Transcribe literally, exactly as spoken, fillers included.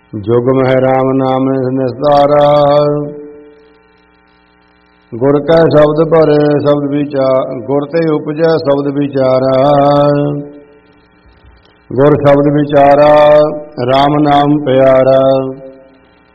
जुग मह राम नाम निस्तारा। गुर कै शब्द भरे शब्द विचार, गुर ते उपजै शब्द विचारा। गुर शब्द विचारा राम नाम प्यारा।